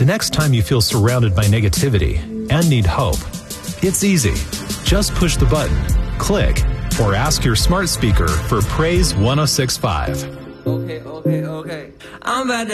next time you feel surrounded by negativity and need hope, it's easy. Just push the button, click, or ask your smart speaker for Praise 106.5. Okay. I'm about to